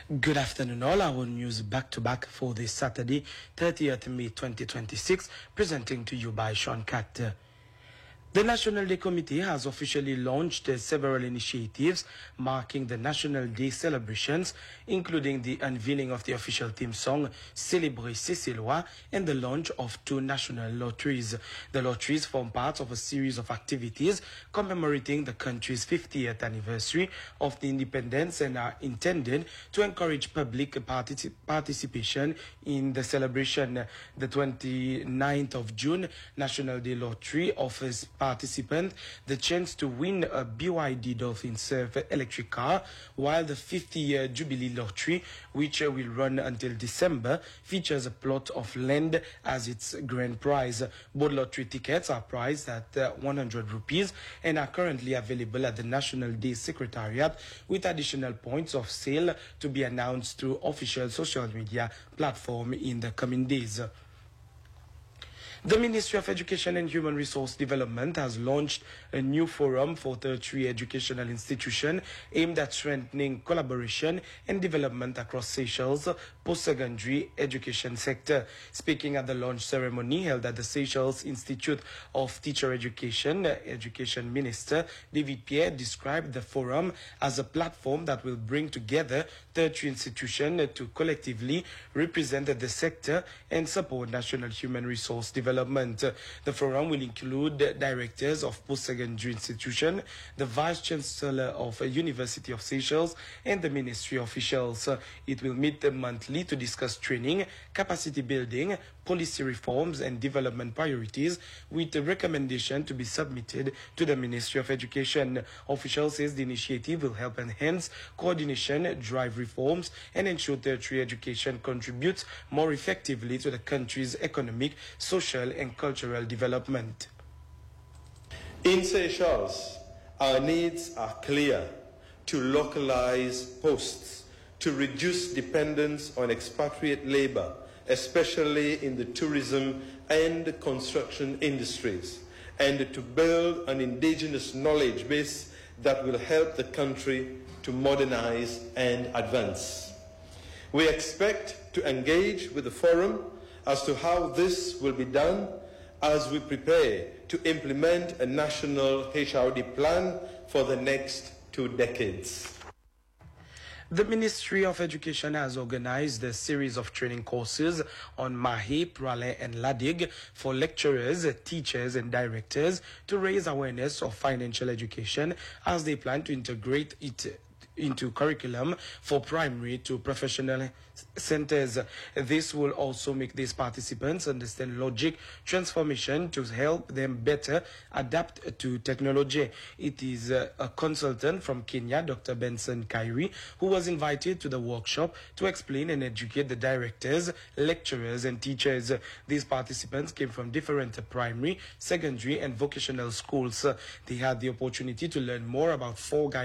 Good afternoon, all. Our news back to back for this Saturday, 30th May 2026, presenting to you by Sean Carter. The National Day Committee has officially launched several initiatives marking the National Day celebrations, including the unveiling of the official theme song, Célébrer Cécilois, and the launch of 2 national lotteries. The lotteries form part of a series of activities commemorating the country's 50th anniversary of the independence and are intended to encourage public participation in the celebration. The 29th of June National Day Lottery offers participants the chance to win a BYD Dolphin Surf electric car, while the 50-year Jubilee Lottery, which will run until December, features a plot of land as its grand prize. Both lottery tickets are priced at 100 rupees and are currently available at the National Day Secretariat, with additional points of sale to be announced through official social media platform in the coming days. The Ministry of Education and Human Resource Development has launched a new forum for tertiary educational institutions aimed at strengthening collaboration and development across Seychelles' post-secondary education sector. Speaking at the launch ceremony held at the Seychelles Institute of Teacher Education, Education Minister David Pierre described the forum as a platform that will bring together tertiary institutions to collectively represent the sector and support national human resource development. The forum will include directors of post-secondary institutions, the Vice Chancellor of University of Seychelles, and the ministry officials. It will meet monthly to discuss training, capacity building, policy reforms, and development priorities, with a recommendation to be submitted to the Ministry of Education. Officials says the initiative will help enhance coordination, drive reforms, and ensure tertiary education contributes more effectively to the country's economic, social, and cultural development. In Seychelles, our needs are clear: to localize posts, to reduce dependence on expatriate labor, especially in the tourism and construction industries, and to build an indigenous knowledge base that will help the country to modernize and advance. We expect to engage with the forum as to how this will be done as we prepare to implement a national HRD plan for the next 2 decades. The Ministry of Education has organized a series of training courses on Mahe, Pralay, and Ladig for lecturers, teachers, and directors to raise awareness of financial education as they plan to integrate it into curriculum for primary to professional centers. This will also make these participants understand logic transformation to help them better adapt to technology. It is a consultant from Kenya, Dr. Benson Kairi, who was invited to the workshop to explain and educate the directors, lecturers, and teachers. These participants came from different primary, secondary, and vocational schools. They had the opportunity to learn more about 4